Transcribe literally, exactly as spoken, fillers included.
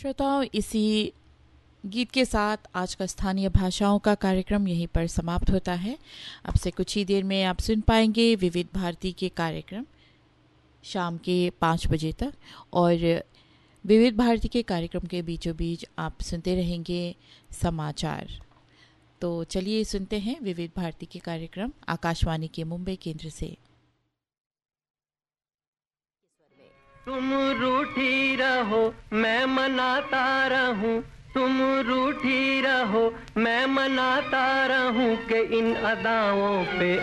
श्रोताओं, इसी गीत के साथ आज का स्थानीय भाषाओं का कार्यक्रम यहीं पर समाप्त होता है। अब से कुछ ही देर में आप सुन पाएंगे विविध भारती के कार्यक्रम शाम के पाँच बजे तक, और विविध भारती के कार्यक्रम के बीचों बीच आप सुनते रहेंगे समाचार। तो चलिए सुनते हैं विविध भारती के कार्यक्रम आकाशवाणी के मुंबई केंद्र से। तुम रूठी रहो मैं मनाता रहूं, तुम रूठी रहो मैं मनाता रहूं कि इन अदाओं पे